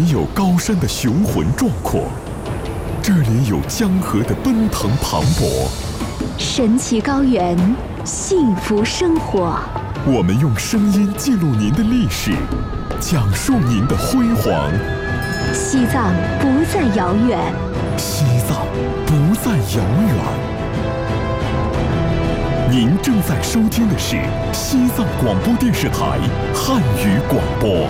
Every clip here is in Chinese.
里有高山的雄浑壮阔，这里有江河的奔腾磅礴。 神奇高原，幸福生活。 我们用声音记录您的历史，讲述您的辉煌。 西藏不再遥远， 西藏不再遥远。您正在收听的是西藏广播电视台汉语广播。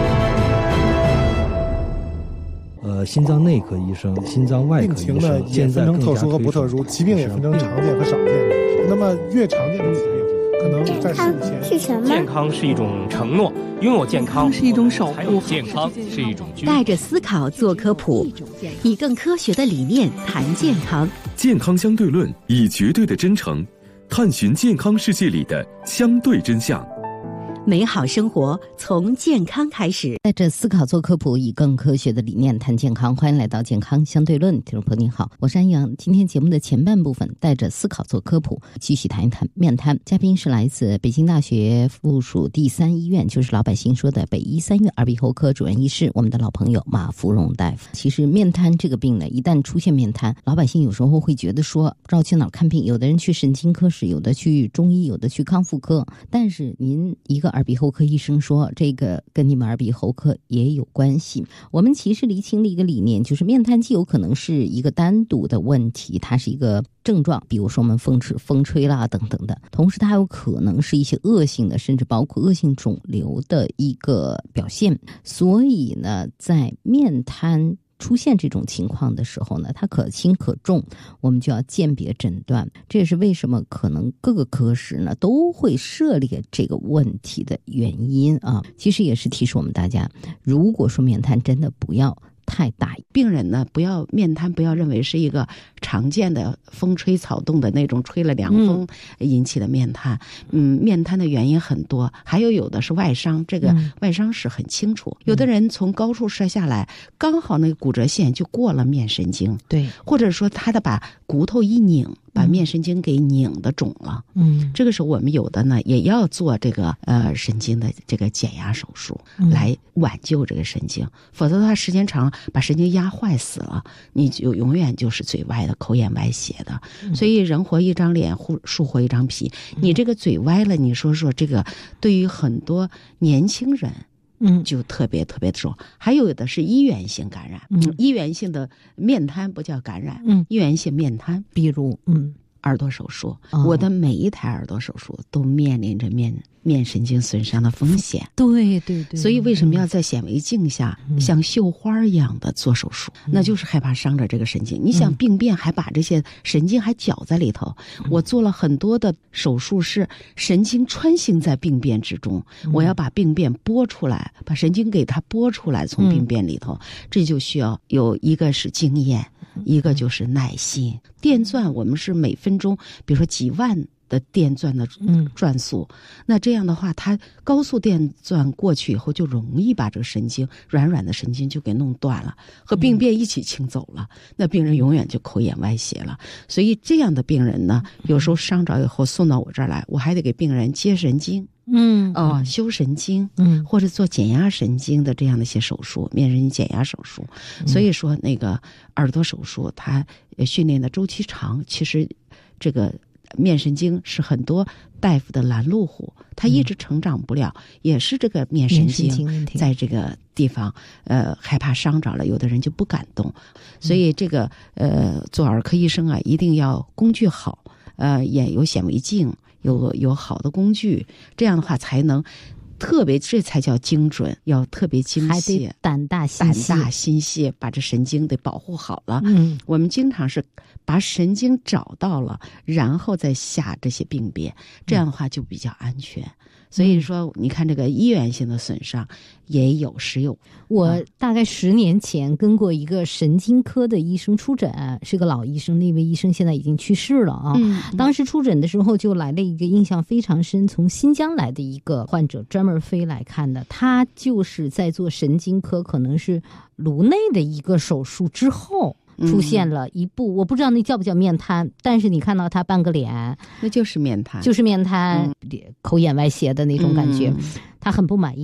心脏内科医生、心脏外科医生， 病情呢也分成特殊和不特殊，疾病也分成常见和少见。那么越常见的疾病，可能在事前是什么？ 健康是一种承诺，拥有健康是一种守护， 健康是一种带着思考做科普，以更科学的理念谈健康。 健康相对论，以绝对的真诚探寻健康世界里的相对真相。 美好生活从健康开始， 带着思考做科普，以更科学的理念谈健康。欢迎来到健康相对论，听众朋友您好，我是安阳。今天节目的前半部分带着思考做科普，继续谈一谈面瘫。嘉宾是来自北京大学附属第三医院，就是老百姓说的北医3院耳鼻喉科主任医师，我们的老朋友马芙蓉大夫。其实面瘫这个病呢，一旦出现面瘫，老百姓有时候会觉得说不知道去哪儿看病，有的人去神经科室，有的去中医，有的去康复科，但是您一个耳鼻喉科医生说这个跟你们耳鼻喉科也有关系。我们其实厘清了一个理念，就是面瘫既有可能是一个单独的问题，它是一个症状，比如说我们风吹啦等等的，同时它有可能是一些恶性的，甚至包括恶性肿瘤的一个表现。所以呢，在面瘫出现这种情况的时候呢，它可轻可重，我们就要鉴别诊断。这也是为什么可能各个科室呢都会涉猎这个问题的原因啊。其实也是提示我们大家，如果说面瘫真的不要太大， 病人呢不要面瘫，不要认为是一个常见的风吹草动的那种吹了凉风引起的面瘫。面瘫的原因很多，还有的是外伤，这个外伤是很清楚。有的人从高处摔下来，刚好那个骨折线就过了面神经，对，或者说他的把骨头一拧，把面神经给拧的肿了。这个时候我们有的呢也要做这个神经的这个减压手术来挽救这个神经，否则的话时间长了把神经压坏死了，你就永远就是嘴歪的，口眼歪斜的。所以人活一张脸，树活一张皮，你这个嘴歪了，你说这个对于很多年轻人就特别特别的重。还有的是医源性感染，医源性的面瘫不叫感染，医源性面瘫，比如耳朵手术，我的每一台耳朵手术都面临着面神经损伤的风险。对，所以为什么要在显微镜下像绣花一样的做手术？那就是害怕伤着这个神经。你想病变还把这些神经还搅在里头。我做了很多的手术是神经穿行在病变之中，我要把病变拨出来，把神经给它拨出来，从病变里头，这就需要有一个是经验，一个就是耐心。电钻我们是每分钟比如说几万的电钻的转速，那这样的话它高速电钻过去以后就容易把这个神经软的神经就给弄断了，和病变一起清走了，那病人永远就口眼歪斜了。所以这样的病人呢，有时候伤着以后送到我这儿来，我还得给病人接神经，修神经，或者做减压神经的这样的一些手术，面神经减压手术。所以说那个耳朵手术它训练的周期长，其实这个面神经是很多大夫的拦路虎，他一直成长不了，也是这个面神经在这个地方害怕伤着了，有的人就不敢动。所以这个做耳科医生啊，一定要工具好，也有显微镜，有好的工具，这样的话才能特别，这才叫精准，要特别精细，还得胆大心细，把这神经得保护好了。我们经常是把神经找到了，然后再下这些病变，这样的话就比较安全。所以说你看这个医源性的损伤也有时有。 我大概10年前跟过一个神经科的医生出诊，是个老医生，那位医生现在已经去世了啊。当时出诊的时候就来了一个印象非常深，从新疆来的一个患者，专门飞来看的，他就是在做神经科，可能是颅内的一个手术之后出现了一部，我不知道那叫不叫面瘫，但是你看到他半个脸， 那就是面瘫， 口眼歪斜的那种感觉，他很不满意。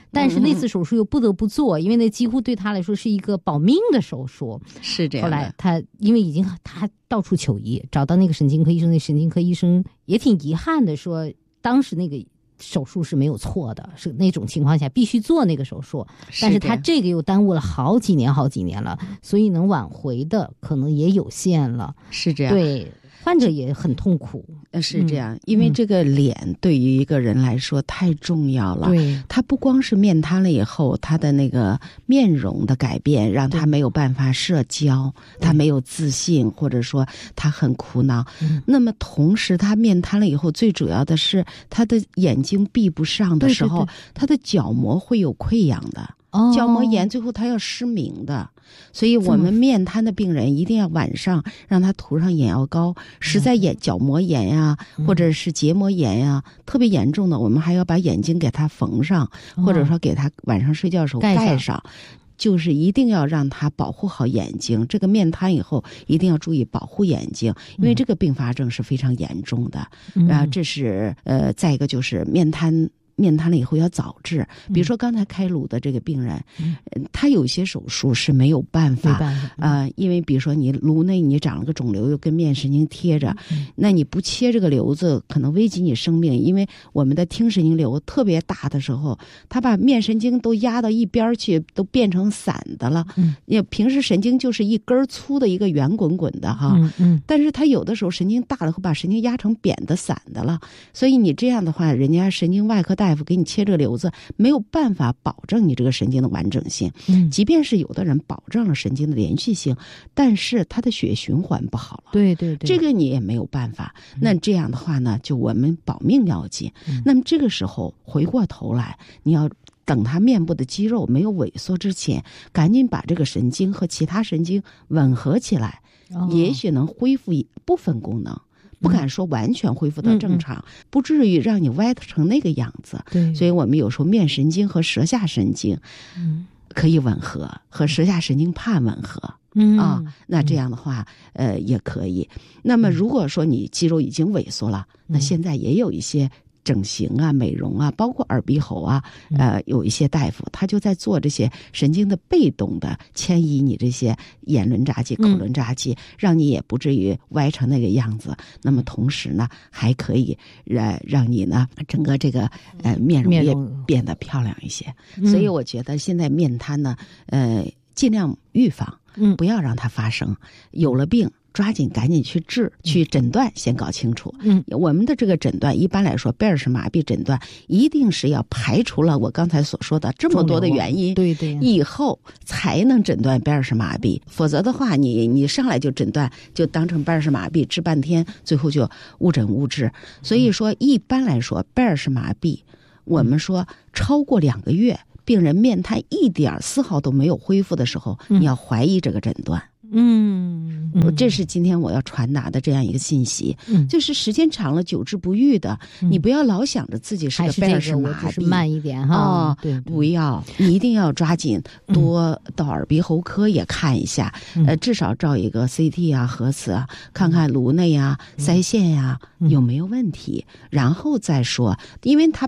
但是那次手术又不得不做，因为那几乎对他来说是一个保命的手术。 是这样。 后来他因为他到处求医，找到那个神经科医生，那神经科医生也挺遗憾的说，当时那个手术是没有错的，是那种情况下必须做那个手术，但是他这个又耽误了好几年了，所以能挽回的可能也有限了。 是这样。 对。患者也很痛苦。 是这样，因为这个脸对于一个人来说太重要了。 对， 他不光是面瘫了以后，他的那个面容的改变让他没有办法社交，他没有自信，或者说他很苦恼。那么同时他面瘫了以后，最主要的是他的眼睛闭不上的时候，他的角膜会有溃疡的。角膜炎最后他要失明的，所以我们面瘫的病人一定要晚上让他涂上眼药膏，实在角膜炎呀，或者是结膜炎呀，特别严重的，我们还要把眼睛给他缝上，或者说给他晚上睡觉的时候盖上。就是一定要让他保护好眼睛，这个面瘫以后一定要注意保护眼睛，因为这个并发症是非常严重的。这是再一个就是面瘫了以后要早治，比如说刚才开颅的这个病人，他有些手术是没有办法，因为比如说你颅内你长了个肿瘤，又跟面神经贴着，那你不切这个瘤子，可能危及你生命。因为我们的听神经瘤特别大的时候，它把面神经都压到一边去，都变成散的了。平时神经就是一根粗的一个圆滚滚的哈，但是它有的时候神经大了会把神经压成扁的散的了，所以你这样的话，人家神经外科大夫给你切这个瘤子，没有办法保证你这个神经的完整性。即便是有的人保证了神经的连续性，但是他的血液循环不好了。 对， 这个你也没有办法。那这样的话呢，就我们保命要紧。那么这个时候回过头来，你要等他面部的肌肉没有萎缩之前，赶紧把这个神经和其他神经吻合起来，也许能恢复一部分功能。不敢说完全恢复到正常，不至于让你歪成那个样子。 对， 所以我们有时候面神经和舌下神经，可以吻合，和舌下神经畔吻合。那这样的话，也可以。那么如果说你肌肉已经萎缩了，那现在也有一些整形啊、美容啊，包括耳鼻喉啊，有一些大夫他就在做这些神经的被动的迁移，你这些眼轮匝肌、口轮匝肌，让你也不至于歪成那个样子。那么同时呢，还可以让你呢整个这个面容也变得漂亮一些。所以我觉得现在面瘫呢，尽量预防，不要让它发生。有了病，抓紧赶紧去治，去诊断，先搞清楚。我们的这个诊断一般来说，贝尔氏麻痹诊断一定是要排除了我刚才所说的这么多的原因， 对， 以后才能诊断贝尔氏麻痹。否则的话，你上来就诊断，就当成贝尔氏麻痹，治半天，最后就误诊误治。所以说，一般来说，贝尔氏麻痹，我们说超过2个月，病人面瘫一点丝毫都没有恢复的时候，你要怀疑这个诊断。这是今天我要传达的这样一个信息，就是时间长了久治不愈的，你不要老想着自己是个贝尔氏麻痹， 我只是慢一点哈。对， 不要，你一定要抓紧多到耳鼻喉科也看一下，至少照一个 CT 啊、核磁啊，看看颅内啊、腮腺呀有没有问题，然后再说，因为它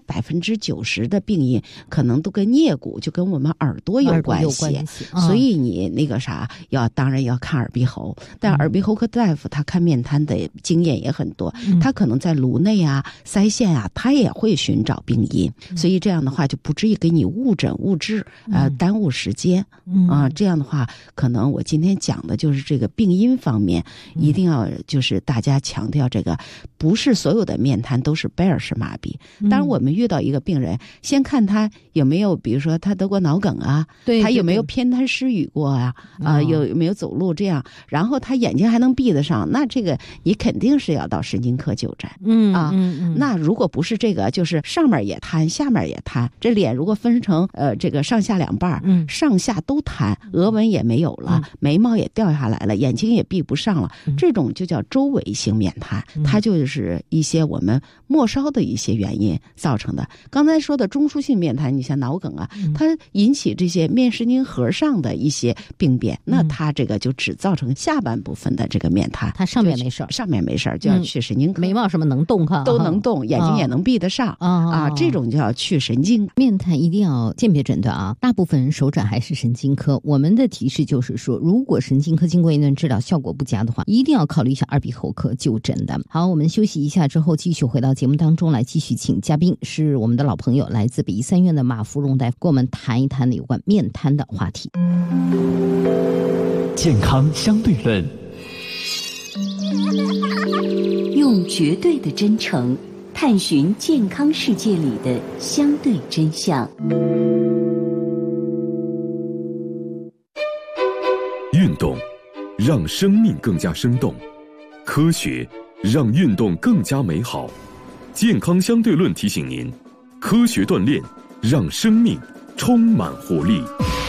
90%的病因可能都跟颞骨，就跟我们耳朵有关系，所以你那个啥当然要看耳鼻喉。但耳鼻喉科大夫他看面瘫的经验也很多，他可能在颅内啊、腮腺啊，他也会寻找病因，所以这样的话就不至于给你误诊误治，耽误时间这样的话，可能我今天讲的就是这个病因方面，一定要就是大家强调这个，不是所有的面瘫都是贝尔氏麻痹。当然，我们遇到一个病人，先看他有没有，比如说他得过脑梗啊，他有没有偏瘫失语过啊，有没有走路这样，然后他眼睛还能闭得上，那这个你肯定是要到神经科就诊。那如果不是这个，就是上面也瘫，下面也瘫，这脸如果分成这个上下两半，上下都瘫，额纹也没有了，眉毛也掉下来了，眼睛也闭不上了，这种就叫周围性面瘫，它就是一些我们末梢的一些原因造成的。刚才说的中枢性面瘫，你像脑梗啊，它引起这些面神经核上的一些病变，那它这个就就只造成下半部分的这个面瘫， 它上面没事儿， 上面没事儿就要去神经科。 眉毛什么能动哈， 都能动，眼睛也能闭得上这种就要去神经。 面瘫一定要鉴别诊断啊，大部分人手诊还是神经科。我们的提示就是说，如果神经科经过一段治疗效果不佳的话，一定要考虑一下耳鼻喉科就诊的。好，我们休息一下之后继续回到节目当中来，继续请嘉宾是我们的老朋友，来自北医3院的马福荣大夫，跟我们谈一谈有关面瘫的话题。 健康相对论， 用绝对的真诚探寻健康世界里的相对真相。 运动让生命更加生动，科学让运动更加美好。健康相对论提醒您，科学锻炼让生命充满活力。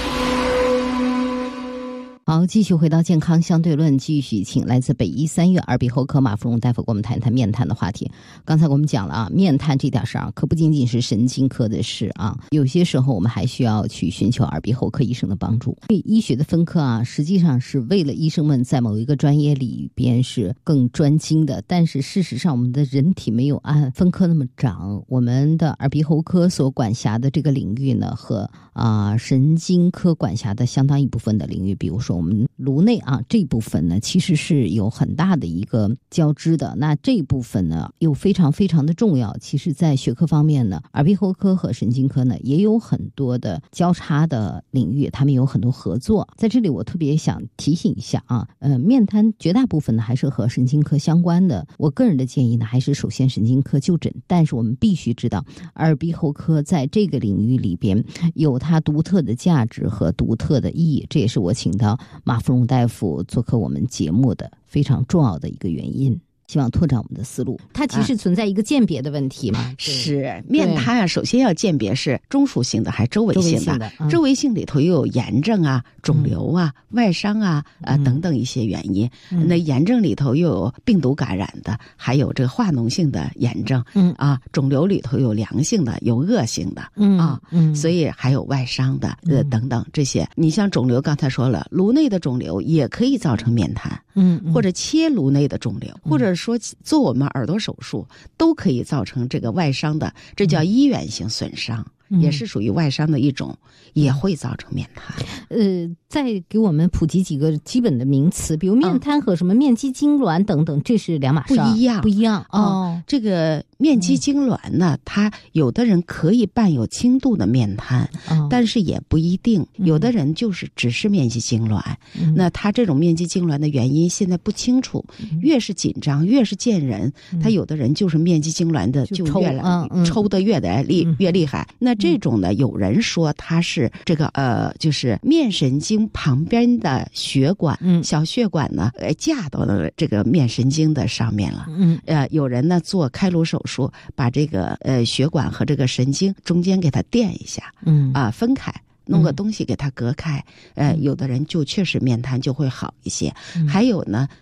好，继续回到健康相对论，继续请来自北医3院耳鼻喉科马福荣大夫跟我们谈一谈面瘫的话题。刚才我们讲了啊，面瘫这点事儿可不仅仅是神经科的事啊，有些时候我们还需要去寻求耳鼻喉科医生的帮助。医学的分科啊，实际上是为了医生们在某一个专业里边是更专精的，但是事实上我们的人体没有按分科那么长，我们的耳鼻喉科所管辖的这个领域呢，和神经科管辖的相当一部分的领域，比如说我们颅内啊这部分呢，其实是有很大的一个交织的。那这一部分呢，又非常非常的重要。其实，在学科方面呢，耳鼻喉科和神经科呢，也有很多的交叉的领域，他们有很多合作。在这里，我特别想提醒一下啊，面瘫绝大部分呢还是和神经科相关的。我个人的建议呢，还是首先神经科就诊，但是我们必须知道，耳鼻喉科在这个领域里边有它独特的价值和独特的意义，这也是我请到马福荣大夫做客我们节目的非常重要的一个原因。希望拓展我们的思路。它其实存在一个鉴别的问题嘛， 是面瘫啊，首先要鉴别是中枢性的还是周围性的。周围性里头又有炎症啊、肿瘤啊、外伤啊等等一些原因。那炎症里头又有病毒感染的，还有这个化脓性的炎症。肿瘤里头有良性的，有恶性的所以还有外伤的等等这些。你像肿瘤，刚才说了，颅内的肿瘤也可以造成面瘫，或者切颅内的肿瘤，或者说做我们耳朵手术都可以造成这个外伤的，这叫医源性损伤，也是属于外伤的一种，也会造成面瘫。 再给我们普及几个基本的名词，比如面瘫和什么面肌痉挛等等，这是两码事，不一样这个面肌痉挛呢，它有的人可以伴有轻度的面瘫，但是也不一定，有的人就是只是面肌痉挛。那他这种面肌痉挛的原因现在不清楚，越是紧张越是见人，他有的人就是面肌痉挛的就越来抽得越厉害。那这种呢，有人说它是这个就是面神经旁边的血管，小血管呢架到了这个面神经的上面了。有人呢做开颅手术，把这个血管和这个神经中间给它垫一下，分开。弄个东西给它隔开，有的人就确实面瘫就会好一些。还有呢，